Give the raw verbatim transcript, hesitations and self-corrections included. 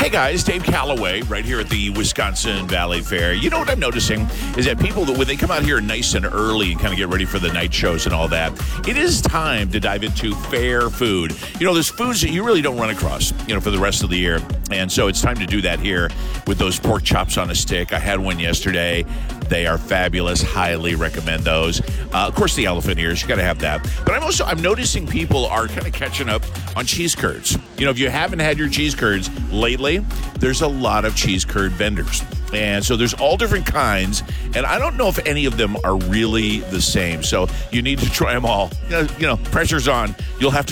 Hey guys, Dave Calloway right here at the Wisconsin Valley Fair. You know what I'm noticing is that people, that when they come out here nice and early and kind of get ready for the night shows and all that, it is time to dive into fair food. You know, there's foods that you really don't run across, you know, for the rest of the year. And so it's time to do that here with those pork chops on a stick. I had one yesterday. They are fabulous. Highly recommend those. Uh, of course, the elephant ears, you got to have that. But I'm also, I'm noticing people are kind of catching up on cheese curds. You know, if you haven't had your cheese curds lately, there's a lot of cheese curd vendors. And so there's all different kinds, and I don't know if any of them are really the same. So you need to try them all. You know, you know pressure's on. You'll have to